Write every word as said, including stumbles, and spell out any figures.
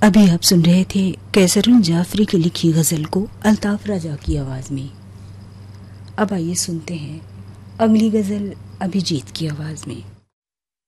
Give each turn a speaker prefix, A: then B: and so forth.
A: अभी आप सुन रहे थे कैसरुन जाफरी की लिखी गज़ल को अल्ताफ राजा की आवाज़ में। अब आइए सुनते हैं अगली गज़ल अभिजीत की आवाज़ में।